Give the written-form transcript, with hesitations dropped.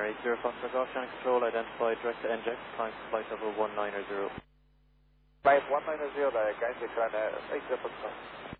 Ryanair 80 Foxtrot Golf Channel Control, identified direct to NJ, climb to flight level 190. Flight 190 there, guys, you're trying to 80 Foxtrot.